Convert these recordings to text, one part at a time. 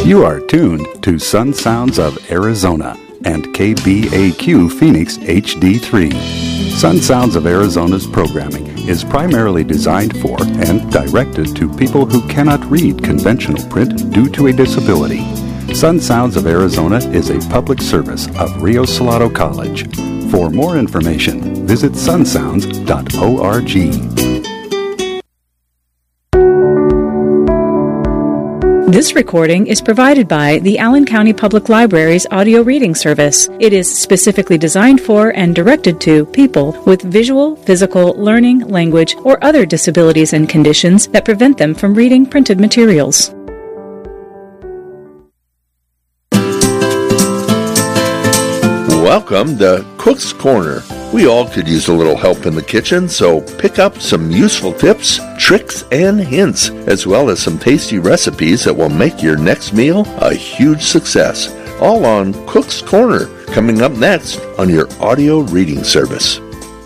You are tuned to Sun Sounds of Arizona and KBAQ Phoenix HD3. Sun Sounds of Arizona's programming is primarily designed for and directed to people who cannot read conventional print due to a disability. Sun Sounds of Arizona is a public service of Rio Salado College. For more information, visit sunsounds.org. This recording is provided by the Allen County Public Library's audio reading service. It is specifically designed for and directed to people with visual, physical, learning, language, or other disabilities and conditions that prevent them from reading printed materials. Welcome to Cook's Corner. We all could use a little help in the kitchen, so pick up some useful tips, tricks, and hints, as well as some tasty recipes that will make your next meal a huge success. All on Cook's Corner, coming up next on your audio reading service.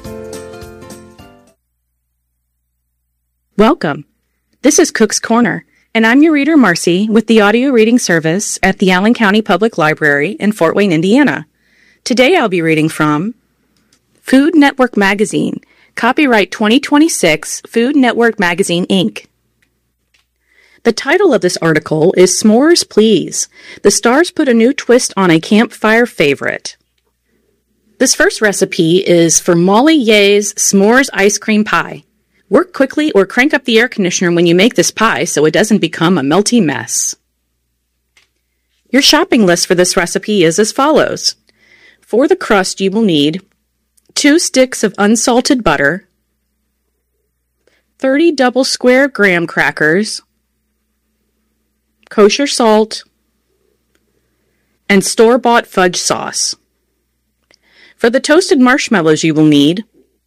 Welcome. This is Cook's Corner, and I'm your reader, Marcy, with the audio reading service at the Allen County Public Library in Fort Wayne, Indiana. Today I'll be reading from Food Network Magazine, copyright 2026, Food Network Magazine, Inc. The title of this article is S'mores Please. The stars put a new twist on a campfire favorite. This first recipe is for Molly Ye's S'mores Ice Cream Pie. Work quickly or crank up the air conditioner when you make this pie so it doesn't become a melty mess. Your shopping list for this recipe is as follows. For the crust, you will need 2 sticks of unsalted butter, 30 double square graham crackers, kosher salt, and store-bought fudge sauce. For the toasted marshmallows, you will need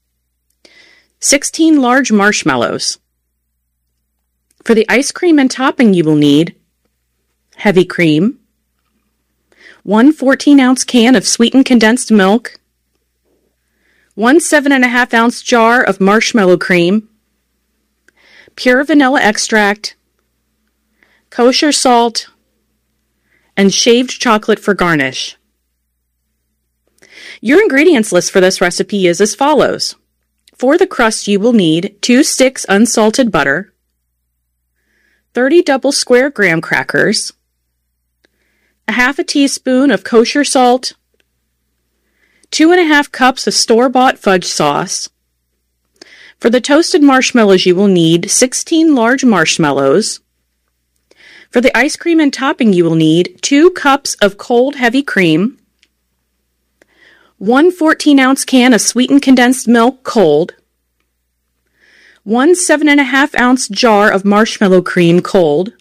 16 large marshmallows. For the ice cream and topping, you will need heavy cream, 1 14-ounce can of sweetened condensed milk, 1 7.5-ounce jar of marshmallow cream, pure vanilla extract, kosher salt, and shaved chocolate for garnish. Your ingredients list for this recipe is as follows. For the crust, you will need 2 sticks unsalted butter, 30 double square graham crackers, a half a teaspoon of kosher salt, 2.5 cups of store-bought fudge sauce. For the toasted marshmallows, you will need 16 large marshmallows. For the ice cream and topping, you will need 2 cups of cold heavy cream, 1 14-ounce can of sweetened condensed milk cold, 1 7.5-ounce jar of marshmallow cream cold,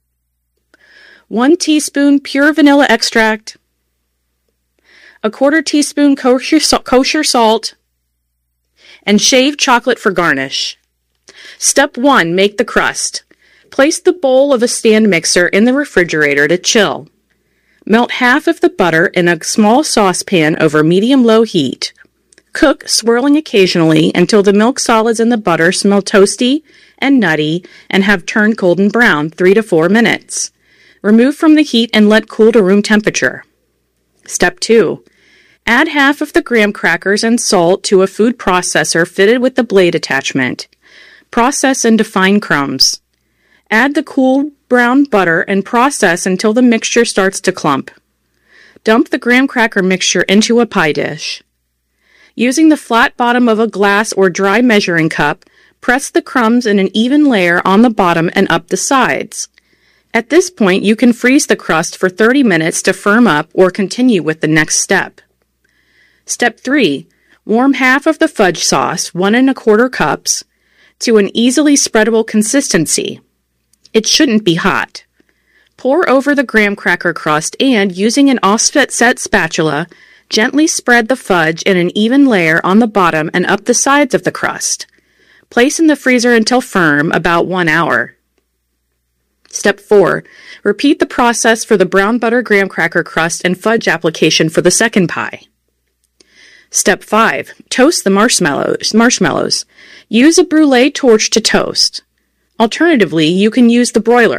1 teaspoon pure vanilla extract, a 1/4 teaspoon kosher salt, and shaved chocolate for garnish. Step 1. Make the crust. Place the bowl of a stand mixer in the refrigerator to chill. Melt half of the butter in a small saucepan over medium-low heat. Cook, swirling occasionally until the milk solids in the butter smell toasty and nutty and have turned golden brown 3 to 4 minutes. Remove from the heat and let cool to room temperature. Step 2. Add half of the graham crackers and salt to a food processor fitted with the blade attachment. Process into fine crumbs. Add the cool brown butter and process until the mixture starts to clump. Dump the graham cracker mixture into a pie dish. Using the flat bottom of a glass or dry measuring cup, press the crumbs in an even layer on the bottom and up the sides. At this point, you can freeze the crust for 30 minutes to firm up or continue with the next step. Step 3. Warm half of the fudge sauce, 1 1/4 cups, to an easily spreadable consistency. It shouldn't be hot. Pour over the graham cracker crust and, using an offset spatula, gently spread the fudge in an even layer on the bottom and up the sides of the crust. Place in the freezer until firm, about 1 hour. Step 4. Repeat the process for the brown butter graham cracker crust and fudge application for the second pie. Step 5. Toast the marshmallows. Use a brûlée torch to toast. Alternatively, you can use the broiler.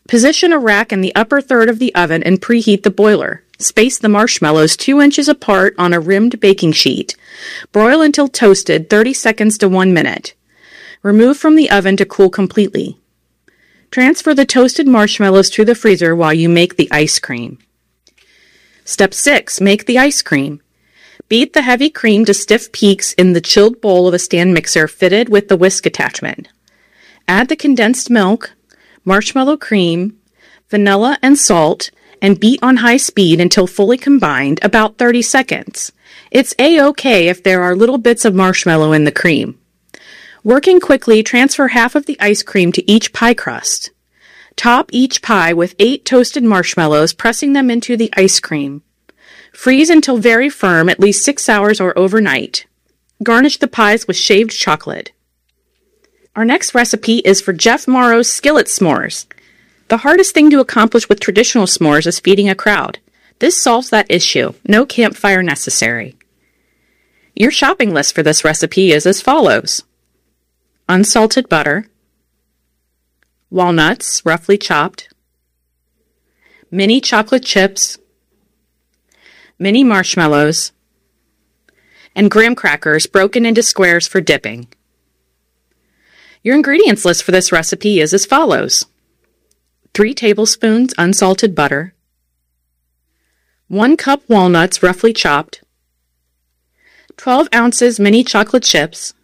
Position a rack in the upper third of the oven and preheat the boiler. Space the marshmallows 2 inches apart on a rimmed baking sheet. Broil until toasted 30 seconds to 1 minute. Remove from the oven to cool completely. Transfer the toasted marshmallows to the freezer while you make the ice cream. Step 6. Make the ice cream. Beat the heavy cream to stiff peaks in the chilled bowl of a stand mixer fitted with the whisk attachment. Add the condensed milk, marshmallow cream, vanilla, and salt, and beat on high speed until fully combined, about 30 seconds. It's A-OK if there are little bits of marshmallow in the cream. Working quickly, transfer half of the ice cream to each pie crust. Top each pie with 8 toasted marshmallows, pressing them into the ice cream. Freeze until very firm, at least 6 hours or overnight. Garnish the pies with shaved chocolate. Our next recipe is for Jeff Morrow's skillet s'mores. The hardest thing to accomplish with traditional s'mores is feeding a crowd. This solves that issue. No campfire necessary. Your shopping list for this recipe is as follows: unsalted butter, walnuts, roughly chopped, mini chocolate chips, mini marshmallows, and graham crackers broken into squares for dipping. Your ingredients list for this recipe is as follows: 3 tablespoons unsalted butter, 1 cup walnuts roughly chopped, 12 ounces mini chocolate chips,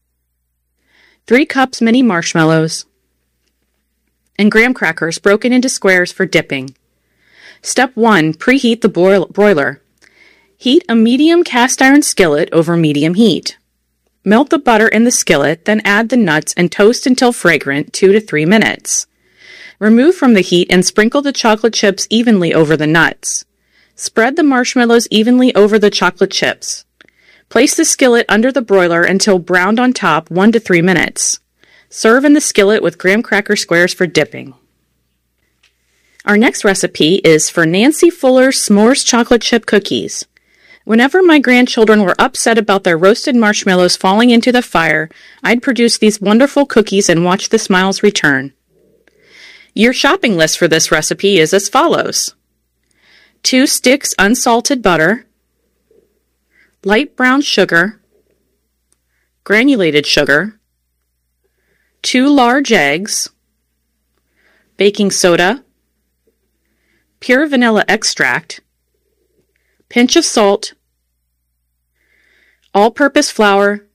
3 cups mini marshmallows, and graham crackers broken into squares for dipping. Step 1. Preheat the broiler. Heat a medium cast iron skillet over medium heat. Melt the butter in the skillet, then add the nuts and toast until fragrant 2 to 3 minutes. Remove from the heat and sprinkle the chocolate chips evenly over the nuts. Spread the marshmallows evenly over the chocolate chips. Place the skillet under the broiler until browned on top 1 to 3 minutes. Serve in the skillet with graham cracker squares for dipping. Our next recipe is for Nancy Fuller's S'mores Chocolate Chip Cookies. Whenever my grandchildren were upset about their roasted marshmallows falling into the fire, I'd produce these wonderful cookies and watch the smiles return. Your shopping list for this recipe is as follows: 2 sticks unsalted butter, light brown sugar, granulated sugar, 2 large eggs, baking soda, pure vanilla extract, pinch of salt, all-purpose flour,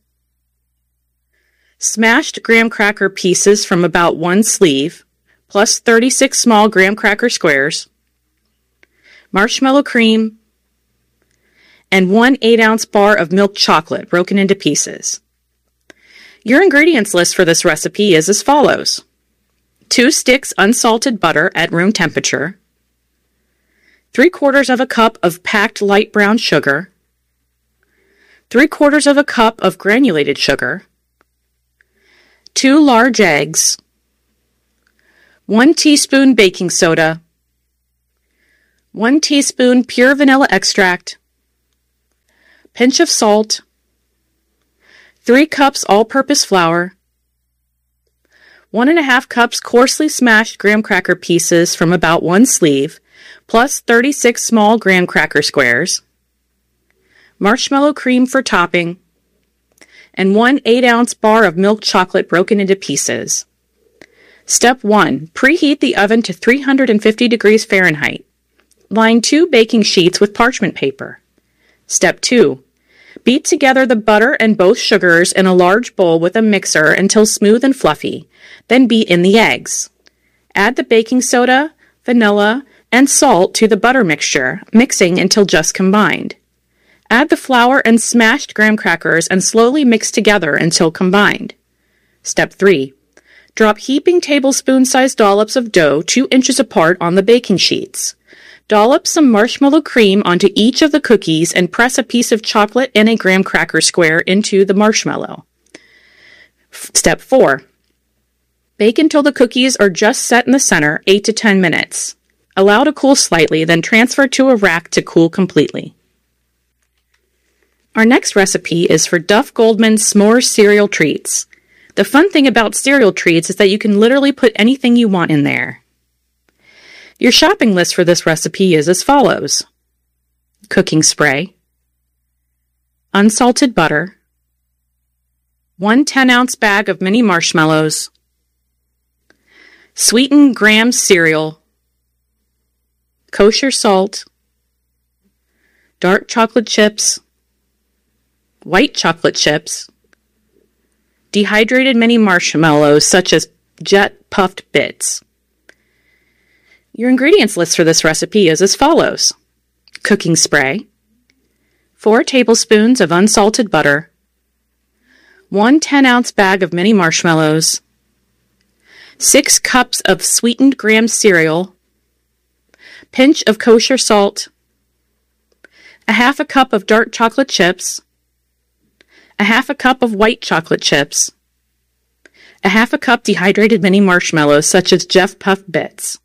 smashed graham cracker pieces from about 1 sleeve, plus 36 small graham cracker squares, marshmallow cream, and 1 8-ounce bar of milk chocolate broken into pieces. Your ingredients list for this recipe is as follows: 2 sticks unsalted butter at room temperature, 3/4 of a cup of packed light brown sugar, 3/4 of a cup of granulated sugar, 2 large eggs, 1 teaspoon baking soda, 1 teaspoon pure vanilla extract, pinch of salt, 3 cups all-purpose flour, 1½ cups coarsely smashed graham cracker pieces from about 1 sleeve, plus 36 small graham cracker squares, marshmallow cream for topping, and 1 8-ounce bar of milk chocolate broken into pieces. Step 1. Preheat the oven to 350 degrees Fahrenheit. Line 2 baking sheets with parchment paper. Step 2. Beat together the butter and both sugars in a large bowl with a mixer until smooth and fluffy, then beat in the eggs. Add the baking soda, vanilla, and salt to the butter mixture, mixing until just combined. Add the flour and smashed graham crackers and slowly mix together until combined. Step 3. Drop heaping tablespoon-sized dollops of dough 2 inches apart on the baking sheets. Dollop some marshmallow cream onto each of the cookies and press a piece of chocolate and a graham cracker square into the marshmallow. Step 4. Bake until the cookies are just set in the center, 8 to 10 minutes. Allow to cool slightly, then transfer to a rack to cool completely. Our next recipe is for Duff Goldman's S'mores Cereal Treats. The fun thing about cereal treats is that you can literally put anything you want in there. Your shopping list for this recipe is as follows: cooking spray, unsalted butter, 1 10-ounce bag of mini marshmallows, sweetened graham cereal, kosher salt, dark chocolate chips, white chocolate chips, dehydrated mini marshmallows such as jet puffed bits. Your ingredients list for this recipe is as follows: cooking spray, 4 tablespoons of unsalted butter, 1 10-ounce bag of mini marshmallows, 6 cups of sweetened graham cereal, pinch of kosher salt, a half a cup of dark chocolate chips, a half a cup of white chocolate chips, a half a cup dehydrated mini marshmallows such as Jet Puffed Bits.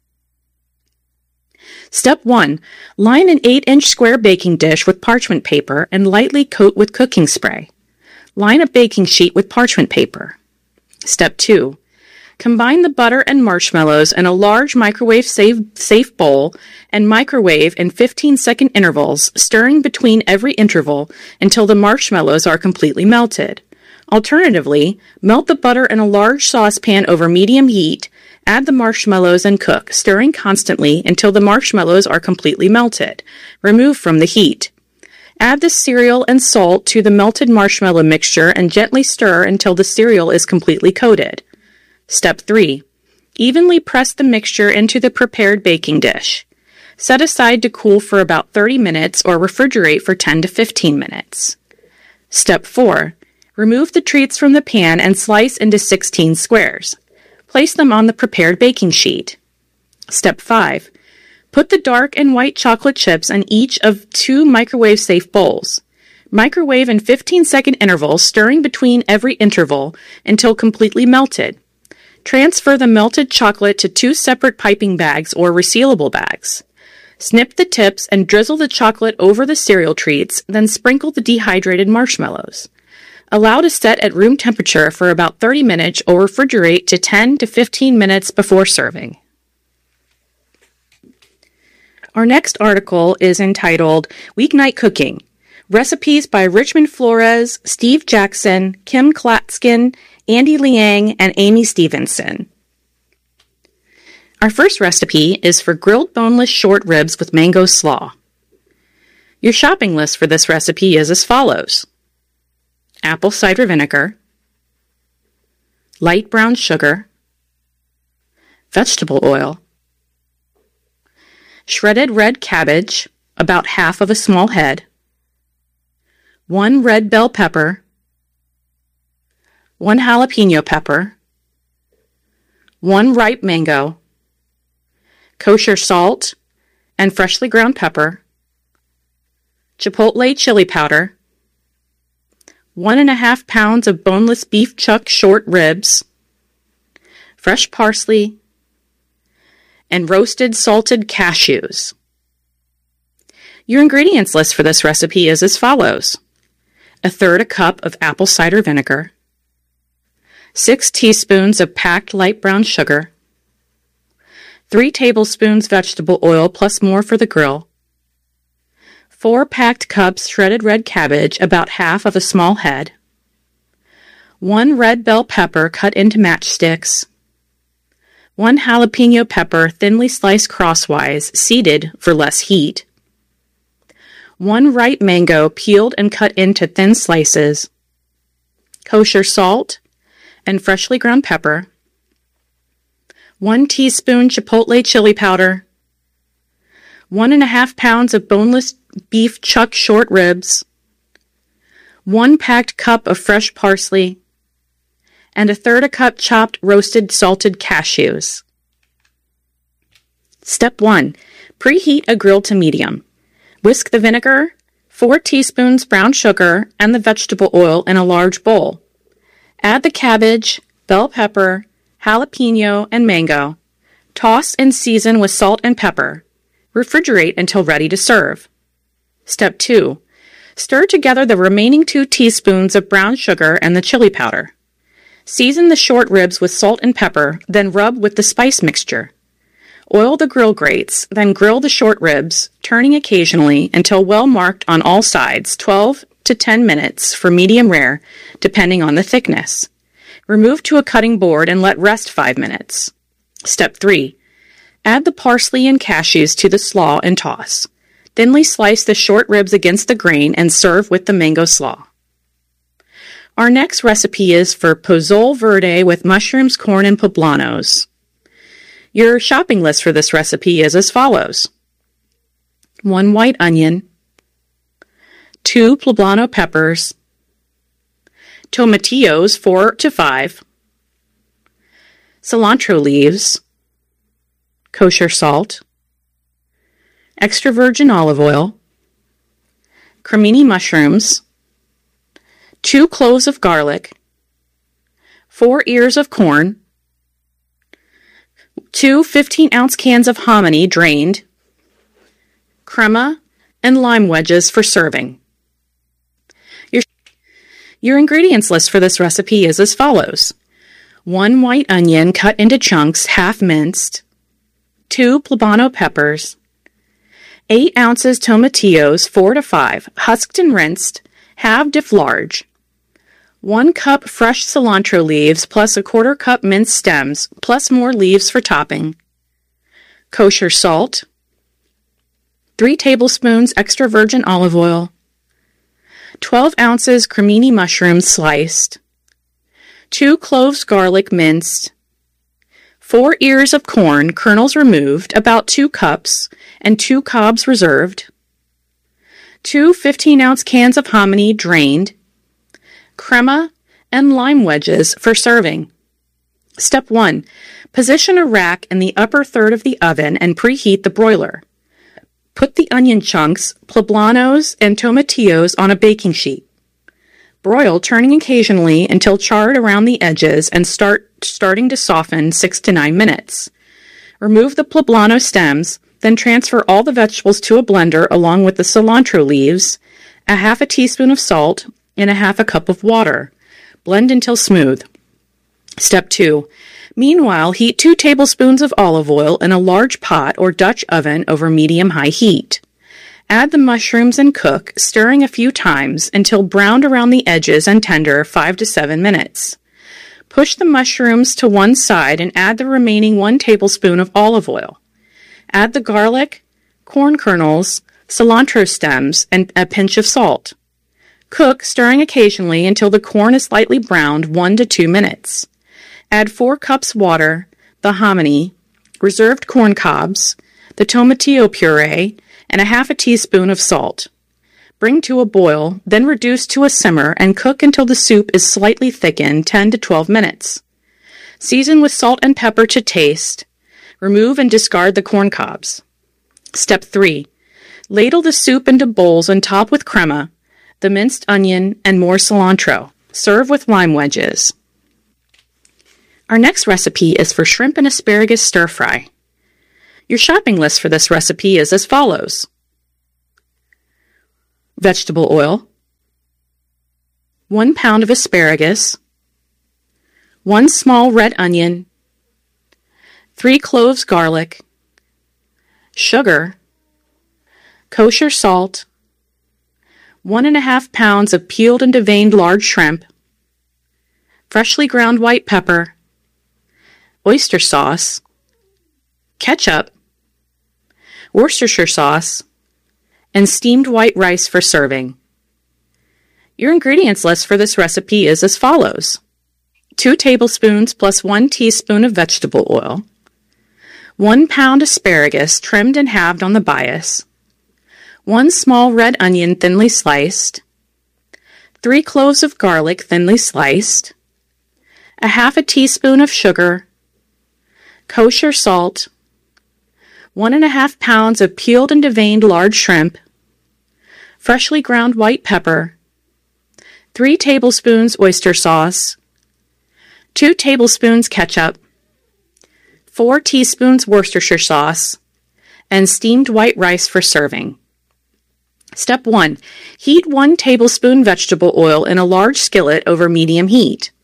Step 1. Line an 8-inch square baking dish with parchment paper and lightly coat with cooking spray. Line a baking sheet with parchment paper. Step 2. Combine the butter and marshmallows in a large microwave-safe bowl and microwave in 15-second intervals, stirring between every interval until the marshmallows are completely melted. Alternatively, melt the butter in a large saucepan over medium heat, add the marshmallows and cook, stirring constantly until the marshmallows are completely melted. Remove from the heat. Add the cereal and salt to the melted marshmallow mixture and gently stir until the cereal is completely coated. Step 3. Evenly press the mixture into the prepared baking dish. Set aside to cool for about 30 minutes or refrigerate for 10 to 15 minutes. Step 4. Remove the treats from the pan and slice into 16 squares. Place them on the prepared baking sheet. Step 5. Put the dark and white chocolate chips in each of 2 microwave-safe bowls. Microwave in 15-second intervals, stirring between every interval until completely melted. Transfer the melted chocolate to 2 separate piping bags or resealable bags. Snip the tips and drizzle the chocolate over the cereal treats, then sprinkle the dehydrated marshmallows. Allow to set at room temperature for about 30 minutes or refrigerate to 10 to 15 minutes before serving. Our next article is entitled Weeknight Cooking: Recipes by Richmond Flores, Steve Jackson, Kim Klatskin, Andy Liang, and Amy Stevenson. Our first recipe is for grilled boneless short ribs with mango slaw. Your shopping list for this recipe is as follows: apple cider vinegar, light brown sugar, vegetable oil, shredded red cabbage, about half of a small head, 1 red bell pepper, 1 jalapeno pepper, 1 ripe mango, kosher salt and freshly ground pepper, chipotle chili powder, 1.5 pounds of boneless beef chuck short ribs, fresh parsley, and roasted salted cashews. Your ingredients list for this recipe is as follows: 1/3 cup of apple cider vinegar, 6 teaspoons of packed light brown sugar, 3 tablespoons vegetable oil plus more for the grill, 4 packed cups shredded red cabbage, about half of a small head, 1 red bell pepper cut into matchsticks, 1 jalapeno pepper thinly sliced crosswise, seeded for less heat, 1 ripe mango peeled and cut into thin slices, kosher salt and freshly ground pepper, 1 teaspoon chipotle chili powder, 1.5 pounds of boneless beef chuck short ribs, 1 packed cup of fresh parsley, and 1/3 cup chopped roasted salted cashews. Step 1. Preheat a grill to medium. Whisk the vinegar, 4 teaspoons brown sugar, and the vegetable oil in a large bowl. Add the cabbage, bell pepper, jalapeno, and mango. Toss and season with salt and pepper. Refrigerate until ready to serve. Step 2. Stir together the remaining 2 teaspoons of brown sugar and the chili powder. Season the short ribs with salt and pepper, then rub with the spice mixture. Oil the grill grates, then grill the short ribs, turning occasionally until well marked on all sides, 12 to 10 minutes for medium rare, depending on the thickness. Remove to a cutting board and let rest 5 minutes. Step 3. Add the parsley and cashews to the slaw and toss. Thinly slice the short ribs against the grain and serve with the mango slaw. Our next recipe is for pozole verde with mushrooms, corn, and poblanos. Your shopping list for this recipe is as follows: 1 white onion, 2 poblano peppers, tomatillos 4 to 5, cilantro leaves, kosher salt, extra virgin olive oil, cremini mushrooms, 2 cloves of garlic, 4 ears of corn, 2 15-ounce cans of hominy drained, crema, and lime wedges for serving. Your ingredients list for this recipe is as follows: 1 white onion cut into chunks, half minced, 2 poblano peppers, 8 ounces tomatillos, 4 to 5, husked and rinsed, halved if large, 1 cup fresh cilantro leaves plus 1/4 cup minced stems plus more leaves for topping, kosher salt, 3 tablespoons extra virgin olive oil, 12 ounces cremini mushrooms sliced, 2 cloves garlic minced, 4 ears of corn, kernels removed, about 2 cups, and 2 cobs reserved, 2 15-ounce cans of hominy drained, crema, and lime wedges for serving. Step 1. Position a rack in the upper third of the oven and preheat the broiler. Put the onion chunks, poblanos, and tomatillos on a baking sheet. Broil, turning occasionally until charred around the edges and starting to soften 6 to 9 minutes. Remove the poblano stems, then transfer all the vegetables to a blender along with the cilantro leaves, a half a teaspoon of salt, and a half a cup of water. Blend until smooth. Step 2. Meanwhile, heat 2 tablespoons of olive oil in a large pot or Dutch oven over medium-high heat. Add the mushrooms and cook, stirring a few times until browned around the edges and tender 5 to 7 minutes. Push the mushrooms to one side and add the remaining 1 tablespoon of olive oil. Add the garlic, corn kernels, cilantro stems, and a pinch of salt. Cook, stirring occasionally until the corn is lightly browned 1 to 2 minutes. Add 4 cups water, the hominy, reserved corn cobs, the tomatillo puree, and a half a teaspoon of salt. Bring to a boil, then reduce to a simmer and cook until the soup is slightly thickened 10 to 12 minutes. Season with salt and pepper to taste. Remove and discard the corn cobs. Step 3. Ladle the soup into bowls and top with crema, the minced onion, and more cilantro. Serve with lime wedges. Our next recipe is for shrimp and asparagus stir-fry. Your shopping list for this recipe is as follows: vegetable oil, 1 pound of asparagus, 1 small red onion, 3 cloves garlic, sugar, kosher salt, 1.5 pounds of peeled and deveined large shrimp, freshly ground white pepper, oyster sauce, ketchup, Worcestershire sauce, and steamed white rice for serving. Your ingredients list for this recipe is as follows: 2 tablespoons plus 1 teaspoon of vegetable oil, 1 pound asparagus trimmed and halved on the bias, 1 small red onion thinly sliced, 3 cloves of garlic thinly sliced, a half a teaspoon of sugar, kosher salt, 1.5 pounds of peeled and deveined large shrimp, freshly ground white pepper, 3 tablespoons oyster sauce, 2 tablespoons ketchup, 4 teaspoons Worcestershire sauce, and steamed white rice for serving. Step 1. Heat 1 tablespoon vegetable oil in a large skillet over medium heat.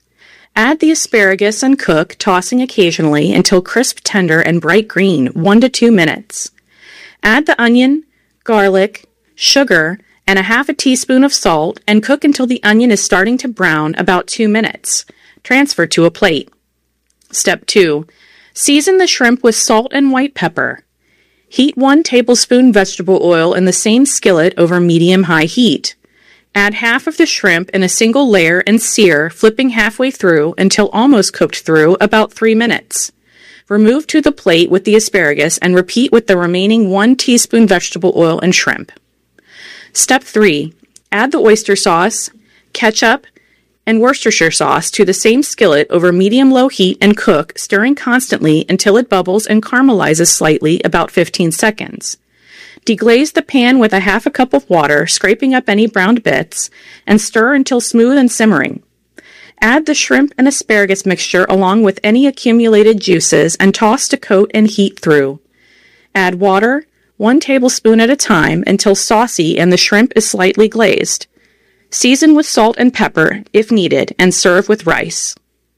Add the asparagus and cook, tossing occasionally until crisp, tender, and bright green, 1 to 2 minutes. Add the onion, garlic, sugar, and a half a teaspoon of salt and cook until the onion is starting to brown, about 2 minutes. Transfer to a plate. Step 2. Season the shrimp with salt and white pepper. Heat 1 tablespoon vegetable oil in the same skillet over medium-high heat. Add half of the shrimp in a single layer and sear, flipping halfway through until almost cooked through, about 3 minutes. Remove to the plate with the asparagus and repeat with the remaining 1 teaspoon vegetable oil and shrimp. Step 3. Add the oyster sauce, ketchup, and Worcestershire sauce to the same skillet over medium-low heat and cook, stirring constantly until it bubbles and caramelizes slightly, about 15 seconds. Deglaze the pan with a half a cup of water, scraping up any browned bits, and stir until smooth and simmering. Add the shrimp and asparagus mixture along with any accumulated juices and toss to coat and heat through. Add water, 1 tablespoon at a time, until saucy and the shrimp is slightly glazed. Season with salt and pepper, if needed, and serve with rice.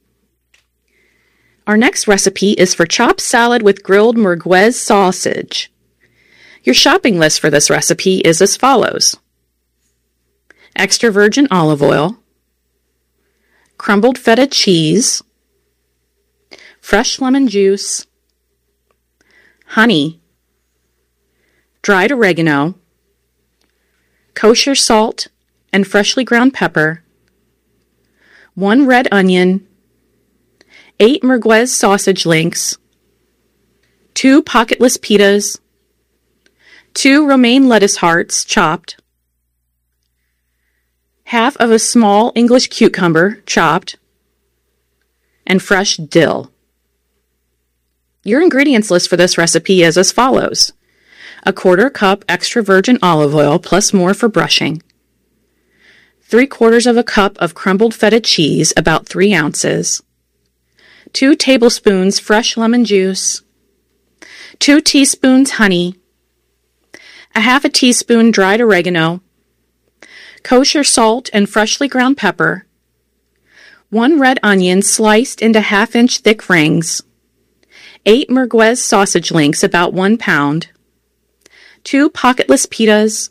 Our next recipe is for chopped salad with grilled merguez sausage. Your shopping list for this recipe is as follows: extra virgin olive oil, crumbled feta cheese, fresh lemon juice, honey, dried oregano, kosher salt and freshly ground pepper, 1 red onion, 8 merguez sausage links, 2 pocketless pitas, 2 romaine lettuce hearts chopped, half of a small English cucumber chopped, and fresh dill. Your ingredients list for this recipe is as follows: a 1/4 cup extra virgin olive oil plus more for brushing, 3/4 of a cup of crumbled feta cheese, about 3 ounces, 2 tablespoons fresh lemon juice, 2 teaspoons honey, a half a teaspoon dried oregano, kosher salt and freshly ground pepper, 1 red onion sliced into 1/2-inch thick rings, 8 merguez sausage links, about 1 pound, 2 pocketless pitas,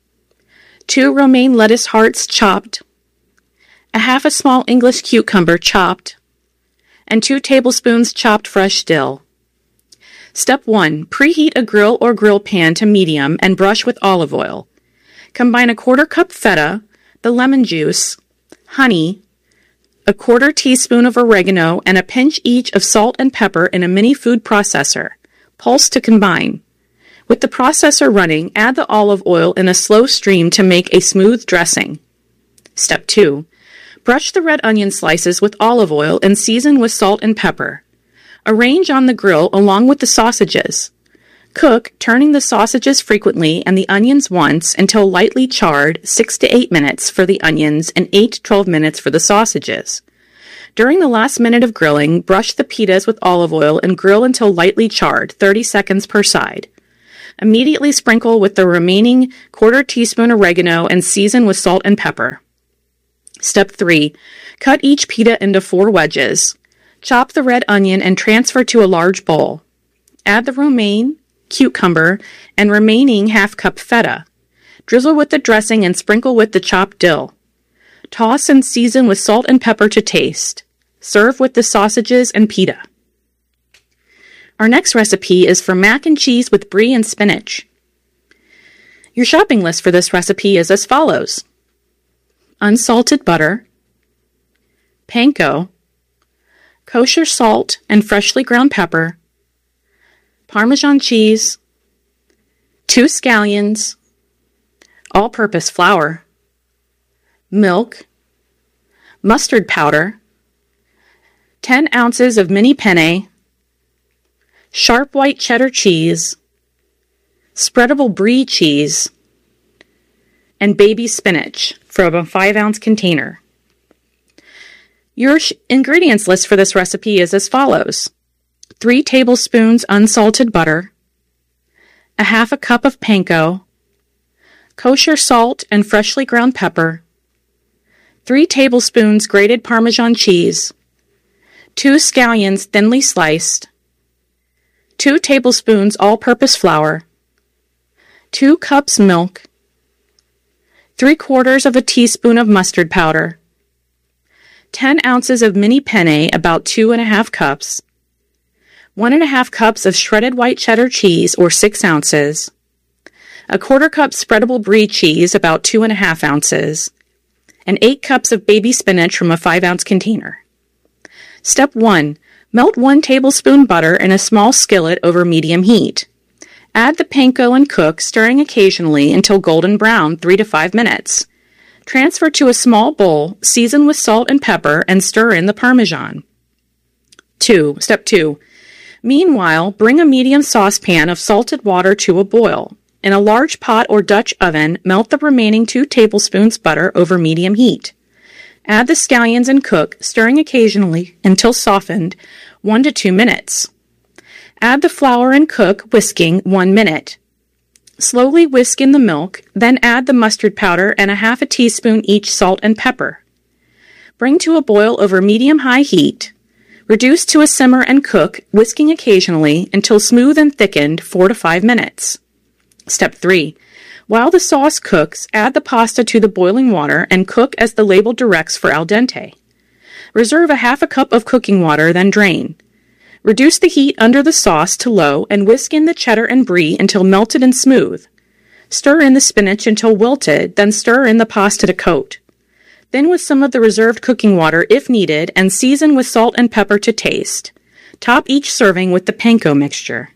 2 romaine lettuce hearts chopped, a half a small English cucumber chopped, and 2 tablespoons chopped fresh dill. Step 1. Preheat a grill or grill pan to medium and brush with olive oil. Combine a 1/4 cup feta, the lemon juice, honey, a 1/4 teaspoon of oregano, and a pinch each of salt and pepper in a mini food processor. Pulse to combine. With the processor running, add the olive oil in a slow stream to make a smooth dressing. Step 2. Brush the red onion slices with olive oil and season with salt and pepper. Arrange on the grill along with the sausages. Cook, turning the sausages frequently and the onions once until lightly charred, 6 to 8 minutes for the onions and 8 to 12 minutes for the sausages. During the last minute of grilling, brush the pitas with olive oil and grill until lightly charred, 30 seconds per side. Immediately sprinkle with the remaining 1/4 teaspoon oregano and season with salt and pepper. Step 3. Cut each pita into 4 wedges. Chop the red onion and transfer to a large bowl. Add the romaine, cucumber, and remaining 1/2 cup feta. Drizzle with the dressing and sprinkle with the chopped dill. Toss and season with salt and pepper to taste. Serve with the sausages and pita. Our next recipe is for mac and cheese with brie and spinach. Your shopping list for this recipe is as follows: unsalted butter, panko, kosher salt and freshly ground pepper, Parmesan cheese, 2 scallions, all-purpose flour, milk, mustard powder, 10 ounces of mini penne, sharp white cheddar cheese, spreadable brie cheese, and baby spinach from a 5-ounce container. Your ingredients list for this recipe is as follows: 3 tablespoons unsalted butter, a half a cup of panko, kosher salt and freshly ground pepper, 3 tablespoons grated Parmesan cheese, 2 scallions thinly sliced, 2 tablespoons all-purpose flour, 2 cups milk, 3/4 of a teaspoon of mustard powder, 10 ounces of mini penne, about 2½ cups, 1½ cups of shredded white cheddar cheese, or 6 ounces, 1/4 cup spreadable brie cheese, about 2½ ounces, and 8 cups of baby spinach from a 5-ounce container. Step 1. Melt 1 tablespoon butter in a small skillet over medium heat. Add the panko and cook, stirring occasionally until golden brown, 3 to 5 minutes. Transfer to a small bowl, season with salt and pepper, and stir in the Parmesan. Step 2. Meanwhile, bring a medium saucepan of salted water to a boil. In a large pot or Dutch oven, melt the remaining 2 tablespoons butter over medium heat. Add the scallions and cook, stirring occasionally until softened, 1 to 2 minutes. Add the flour and cook, whisking, 1 minute. Slowly whisk in the milk, then add the mustard powder and 1/2 teaspoon each salt and pepper. Bring to a boil over medium-high heat. Reduce to a simmer and cook, whisking occasionally, until smooth and thickened, 4 to 5 minutes. Step 3. While the sauce cooks, add the pasta to the boiling water and cook as the label directs for al dente. Reserve 1/2 cup of cooking water, then drain. Reduce the heat under the sauce to low and whisk in the cheddar and brie until melted and smooth. Stir in the spinach until wilted, then stir in the pasta to coat. Thin with some of the reserved cooking water if needed and season with salt and pepper to taste. Top each serving with the panko mixture.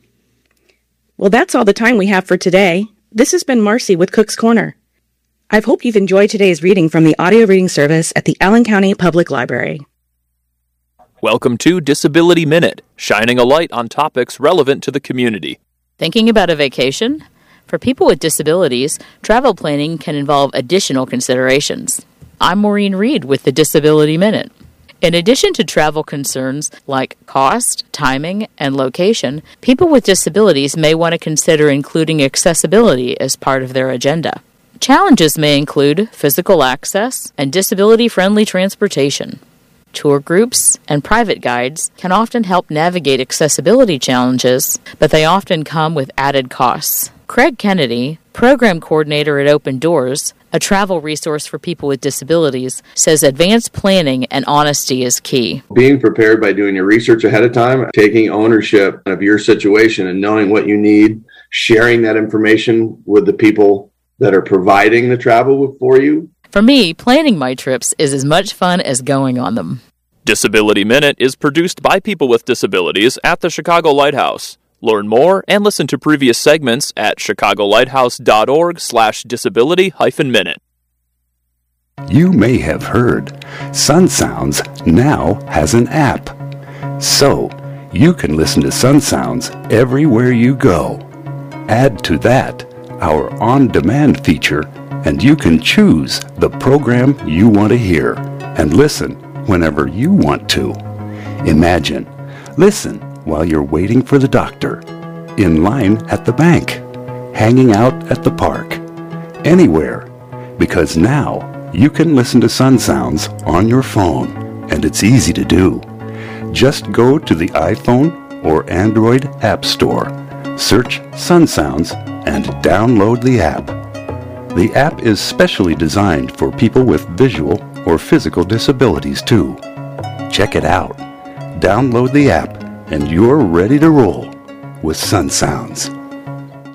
Well, that's all the time we have for today. This has been Marcy with Cook's Corner. I hope you've enjoyed today's reading from the audio reading service at the Allen County Public Library. Welcome to Disability Minute, shining a light on topics relevant to the community. Thinking about a vacation? For people with disabilities, travel planning can involve additional considerations. I'm Maureen Reed with the Disability Minute. In addition to travel concerns like cost, timing, and location, people with disabilities may want to consider including accessibility as part of their agenda. Challenges may include physical access and disability-friendly transportation. Tour groups and private guides can often help navigate accessibility challenges, but they often come with added costs. Craig Kennedy, program coordinator at Open Doors, a travel resource for people with disabilities, says advanced planning and honesty is key. Being prepared by doing your research ahead of time, taking ownership of your situation and knowing what you need, sharing that information with the people that are providing the travel for you. For me, planning my trips is as much fun as going on them. Disability Minute is produced by people with disabilities at the Chicago Lighthouse. Learn more and listen to previous segments at chicagolighthouse.org/disability-minute. You may have heard Sun Sounds now has an app. So, you can listen to Sun Sounds everywhere you go. Add to that our on-demand feature, and you can choose the program you want to hear and listen whenever you want to. Imagine, listen while you're waiting for the doctor, in line at the bank, hanging out at the park, anywhere, because now you can listen to Sun Sounds on your phone, and it's easy to do. Just go to the iPhone or Android App Store, search Sun Sounds, and download the app. The app is specially designed for people with visual or physical disabilities too. Check it out. Download the app and you're ready to roll with Sun Sounds.